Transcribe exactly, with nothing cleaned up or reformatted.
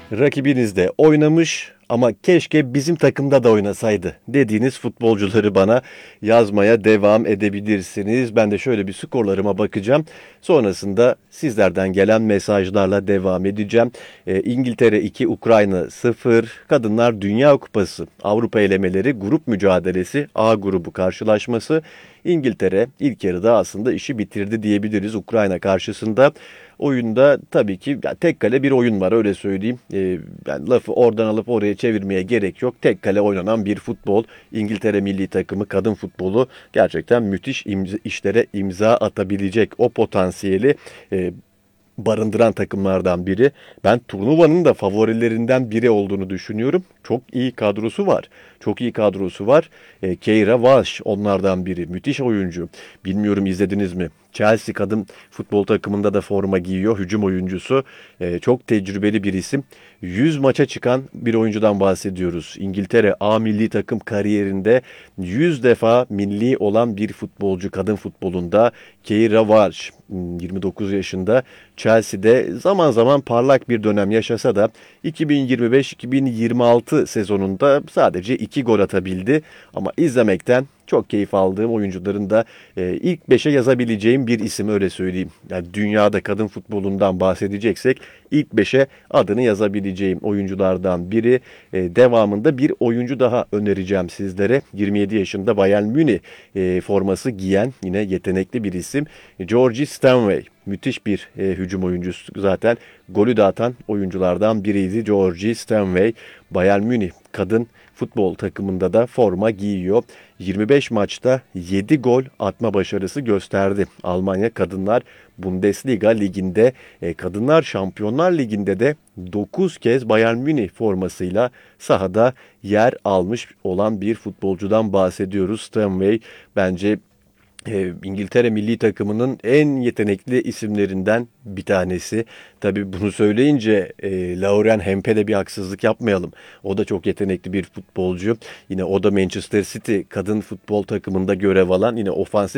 Rakibinizde oynamış ama keşke bizim takımda da oynasaydı dediğiniz futbolcuları bana yazmaya devam edebilirsiniz. Ben de şöyle bir skorlarıma bakacağım. Sonrasında sizlerden gelen mesajlarla devam edeceğim. Ee, İngiltere iki, Ukrayna sıfır. Kadınlar Dünya Kupası, Avrupa elemeleri, grup mücadelesi, A grubu karşılaşması. İngiltere ilk yarıda aslında işi bitirdi diyebiliriz Ukrayna karşısında. Oyunda tabii ki ya tek kale bir oyun var, öyle söyleyeyim. Ee, yani lafı oradan alıp oraya çevirmeye gerek yok. Tek kale oynanan bir futbol. İngiltere milli takımı kadın futbolu gerçekten müthiş imza, işlere imza atabilecek o potansiyeli e, barındıran takımlardan biri. Ben turnuvanın da favorilerinden biri olduğunu düşünüyorum. Çok iyi kadrosu var. Çok iyi kadrosu var. E, Keira Walsh onlardan biri. Müthiş oyuncu. Bilmiyorum, izlediniz mi? Chelsea kadın futbol takımında da forma giyiyor. Hücum oyuncusu. E, çok tecrübeli bir isim. yüz maça çıkan bir oyuncudan bahsediyoruz. İngiltere A milli takım kariyerinde yüz defa milli olan bir futbolcu kadın futbolunda. Keira Walsh yirmi dokuz yaşında. Chelsea'de zaman zaman parlak bir dönem yaşasa da iki bin yirmi beş iki bin yirmi altı sezonunda sadece iki gol atabildi. Ama izlemekten çok keyif aldığım oyuncuların da e, ilk beşe yazabileceğim bir isim, öyle söyleyeyim. Yani dünyada kadın futbolundan bahsedeceksek ilk beşe adını yazabileceğim oyunculardan biri. E, devamında bir oyuncu daha önereceğim sizlere. yirmi yedi yaşında Bayern Münih e, forması giyen yine yetenekli bir isim. Georgie Stanway. Müthiş bir e, hücum oyuncusu zaten. Golü de atan oyunculardan biriydi Georgie Stanway. Bayern Münih kadın futbol takımında da forma giyiyor. yirmi beş maçta yedi gol atma başarısı gösterdi. Almanya Kadınlar Bundesliga Ligi'nde, e, Kadınlar Şampiyonlar Ligi'nde de dokuz kez Bayern Münih formasıyla sahada yer almış olan bir futbolcudan bahsediyoruz. Stanway bence e, İngiltere milli takımının en yetenekli isimlerinden bir tanesi. Tabii bunu söyleyince e, Lauren Hemp'e de bir haksızlık yapmayalım. O da çok yetenekli bir futbolcu. Yine o da Manchester City kadın futbol takımında görev alan, yine ofansif